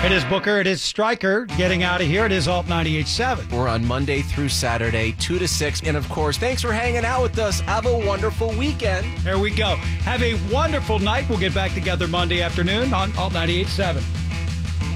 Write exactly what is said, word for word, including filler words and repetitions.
It is Booker. It is Stryker. Getting out of here. It is Alt ninety-eight point seven. We're on Monday through Saturday, two to six. And, of course, thanks for hanging out with us. Have a wonderful weekend. There we go. Have a wonderful night. We'll get back together Monday afternoon on Alt ninety-eight point seven.